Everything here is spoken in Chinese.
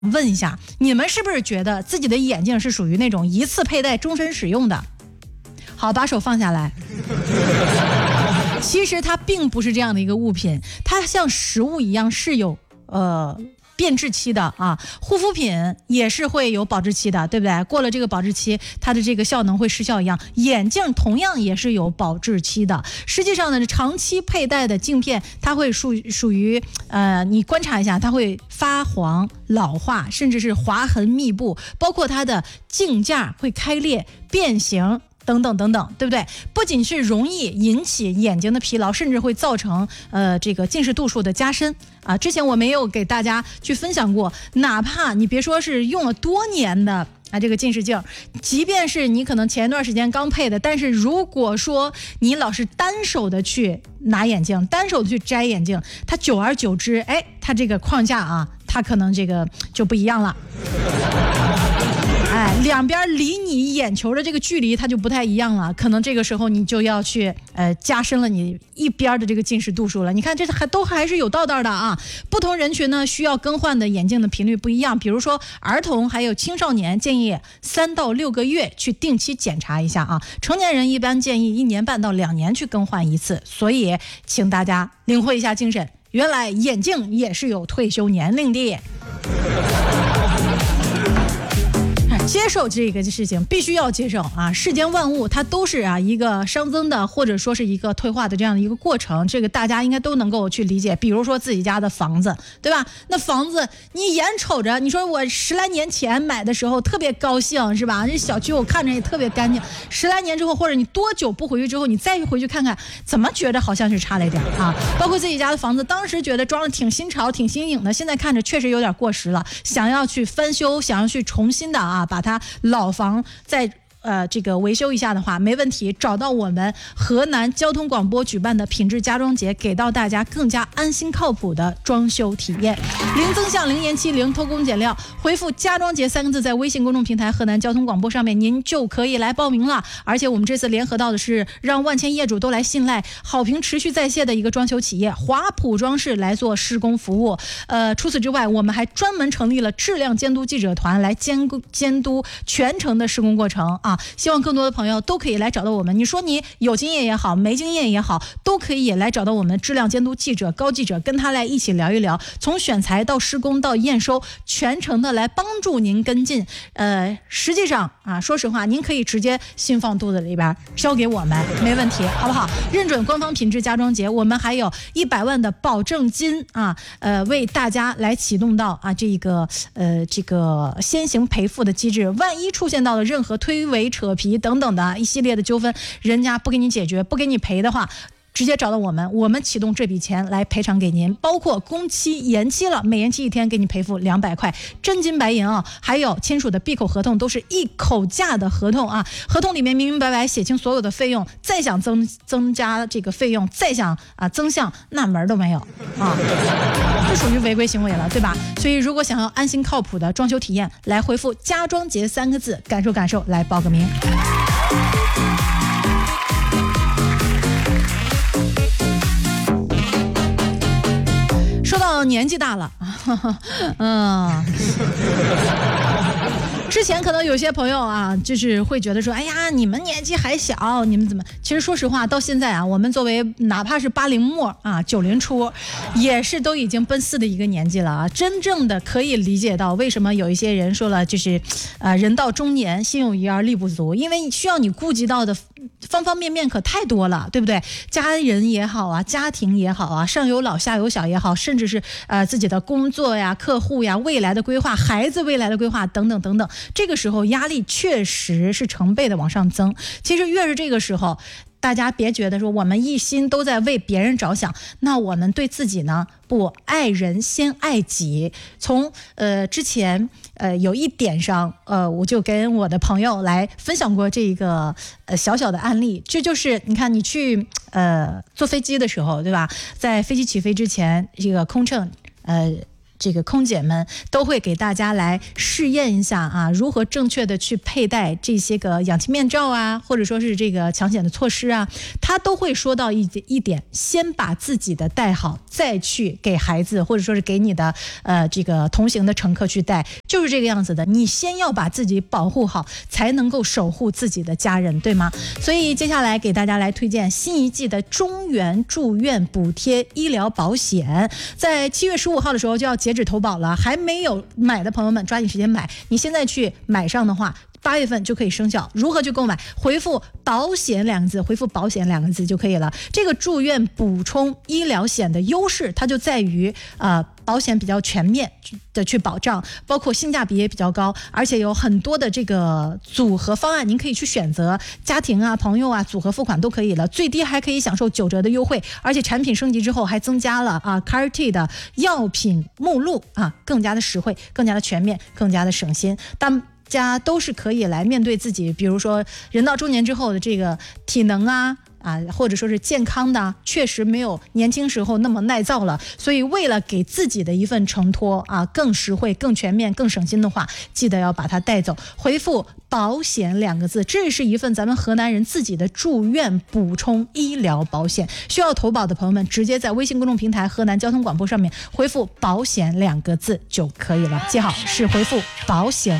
问一下，你们是不是觉得自己的眼镜是属于那种一次佩戴终身使用的？好，把手放下来。其实它并不是这样的一个物品，它像食物一样是有变质期的啊，护肤品也是会有保质期的，对不对？过了这个保质期，它的这个效能会失效一样，眼镜同样也是有保质期的。实际上呢，长期佩戴的镜片，它会属于你观察一下，它会发黄、老化，甚至是划痕密布，包括它的镜架会开裂、变形。等等等等，对不对？不仅是容易引起眼睛的疲劳，甚至会造成这个近视度数的加深啊。之前我没有给大家去分享过，哪怕你别说是用了多年的这个近视镜，即便是你可能前一段时间刚配的，但是如果说你老是单手的去拿眼镜，单手的去摘眼镜，它久而久之，它这个框架啊，它可能这个就不一样了。两边离你眼球的这个距离它就不太一样了，可能这个时候你就要去加深了你一边的这个近视度数了。你看这还是有道道的啊。不同人群呢需要更换的眼镜的频率不一样，比如说儿童还有青少年建议3到6个月去定期检查一下啊，成年人一般建议1年半到2年去更换一次。所以请大家领会一下精神，原来眼镜也是有退休年龄的。接受这个事情必须要接受啊！世间万物它都是一个熵增的，或者说是一个退化的这样的一个过程，这个大家应该都能够去理解。比如说自己家的房子，对吧？那房子你眼瞅着，你说我10来年前买的时候特别高兴，是吧？这小区我看着也特别干净，10来年之后，或者你多久不回去之后，你再回去看看，怎么觉得好像是差了一点啊？包括自己家的房子，当时觉得装的挺新潮、挺新颖的，现在看着确实有点过时了，想要去翻修，想要去重新的把它老房再这个维修一下的话没问题，找到我们河南交通广播举办的品质家装节，给到大家更加安心靠谱的装修体验。零增项、零延期、零偷工减料，回复家装节3个字在微信公众平台河南交通广播上面，您就可以来报名了。而且我们这次联合到的是让万千业主都来信赖、好评持续在线的一个装修企业华普装饰来做施工服务。除此之外，我们还专门成立了质量监督记者团来监督全程的施工过程啊。希望更多的朋友都可以来找到我们，你说你有经验也好，没经验也好，都可以也来找到我们质量监督记者高记者，跟他来一起聊一聊，从选材到施工到验收，全程的来帮助您跟进。实际上说实话，您可以直接心放肚子里边交给我们，没问题，好不好？认准官方品质家装节，我们还有100万的保证金为大家来启动到这个先行赔付的机制，万一出现到了任何推诿扯皮等等的一系列的纠纷，人家不给你解决，不给你赔的话，直接找到我们，我们启动这笔钱来赔偿给您，包括工期延期了，每延期1天给你赔付200块，真金白银还有签署的闭口合同都是一口价的合同合同里面明明白白写清所有的费用，再想增加这个费用，再想增项，那门都没有这属于违规行为了，对吧？所以如果想要安心靠谱的装修体验，来回复家装节3个字，感受来报个名。说到年纪大了之前可能有些朋友就是会觉得说，哎呀，你们年纪还小，你们怎么？其实说实话，到现在我们作为哪怕是80末90初，也是都已经奔4的一个年纪了真正的可以理解到为什么有一些人说了，就是人到中年心有余而力不足，因为需要你顾及到的方方面面可太多了，对不对？家人也好家庭也好上有老下有小也好，甚至是自己的工作呀、客户呀、未来的规划、孩子未来的规划等等等等，这个时候压力确实是成倍的往上增。其实越是这个时候，大家别觉得说我们一心都在为别人着想，那我们对自己呢，不，爱人先爱己。从之前有一点上我就跟我的朋友来分享过这个小小的案例，这就是你看你去坐飞机的时候，对吧？在飞机起飞之前，这个空乘这个空姐们都会给大家来试验一下啊，如何正确的去佩戴这些个氧气面罩啊，或者说是这个抢险的措施啊，他都会说到一点，先把自己的戴好，再去给孩子或者说是给你的这个同行的乘客去戴，就是这个样子的。你先要把自己保护好，才能够守护自己的家人，对吗？所以接下来给大家来推荐新一季的中原住院补贴医疗保险，在7月15号的时候就要截止投保了，还没有买的朋友们抓紧时间买，你现在去买上的话8月份就可以生效。如何去购买？回复保险2个字，回复保险2个字就可以了。这个住院补充医疗险的优势，它就在于保险比较全面的去保障，包括性价比也比较高，而且有很多的这个组合方案，您可以去选择，家庭啊、朋友啊，组合付款都可以了，最低还可以享受9折的优惠，而且产品升级之后还增加了CAR-T 的药品目录啊，更加的实惠，更加的全面，更加的省心。大家都是可以来面对自己，比如说人到中年之后的这个体能或者说是健康的，确实没有年轻时候那么耐造了，所以为了给自己的一份承托更实惠、更全面、更省心的话，记得要把它带走。回复保险2个字，这是一份咱们河南人自己的住院补充医疗保险。需要投保的朋友们，直接在微信公众平台河南交通广播上面回复保险2个字就可以了。记好，是回复保险